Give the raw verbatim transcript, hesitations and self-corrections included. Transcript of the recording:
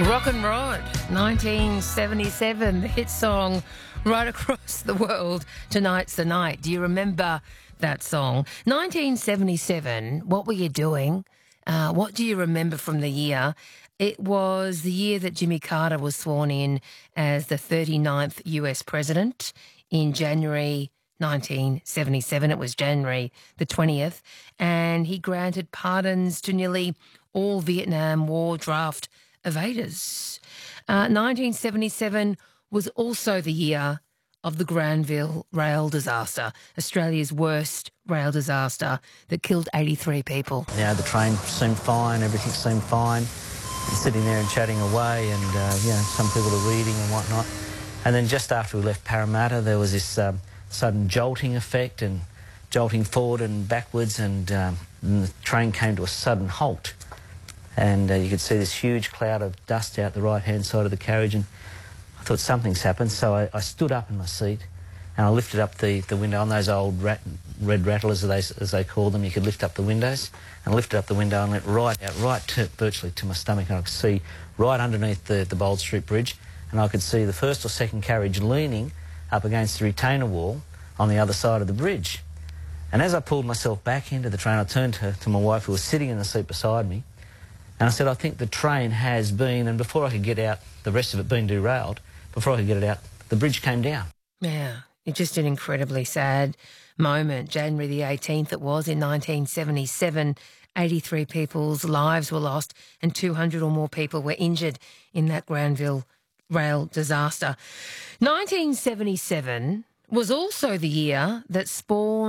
Rock and Rod, nineteen seventy-seven, the hit song right across the world. Tonight's the night. Do you remember that song? nineteen seventy-seven, what were you doing? Uh, what do you remember from the year? It was the year that Jimmy Carter was sworn in as the thirty-ninth U S president in January nineteen seventy-seven. It was January the twentieth, and he granted pardons to nearly all Vietnam War draft evaders. Uh, nineteen seventy-seven was also the year of the Granville rail disaster, Australia's worst rail disaster that killed eighty-three people. Yeah, the train seemed fine, everything seemed fine. And sitting there and chatting away, and uh, you know, some people are reading and whatnot. And then just after we left Parramatta, there was this um, sudden jolting effect, and jolting forward and backwards, and, um, and the train came to a sudden halt. And uh, you could see this huge cloud of dust out the right-hand side of the carriage, and I thought something's happened, so I, I stood up in my seat and I lifted up the, the window on those old rat, red rattlers, as they, as they call them. You could lift up the windows, and I lifted up the window and let right out, right to, virtually to my stomach, and I could see right underneath the, the Bold Street Bridge, and I could see the first or second carriage leaning up against the retainer wall on the other side of the bridge. And as I pulled myself back into the train, I turned to, to my wife, who was sitting in the seat beside me, and I said, I think the train has been, and before I could get out, the rest of it being derailed, before I could get it out, the bridge came down. Yeah, it's just an incredibly sad moment. January the eighteenth it was in nineteen seventy-seven. eighty-three people's lives were lost and two hundred or more people were injured in that Granville rail disaster. nineteen seventy-seven was also the year that spawned